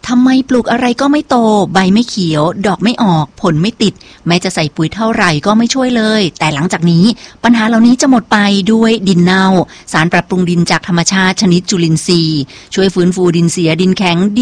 ทำไมปลูกอะไรก็ไม่โตใบไม่เขียวดอกไม่ออกผลไม่ติดแม้จะใส่ปุ๋ยเท่าไหร่ก็ไม่ช่วยเลยแต่หลังจากนี้ปัญหาเหล่านี้จะหมดไปด้วยดินเน่าสารปรับปรุงดินจากธรรมชาติชนิดจุลินทรีย์ช่วยฟื้นฟูดินเสียดินแข็ง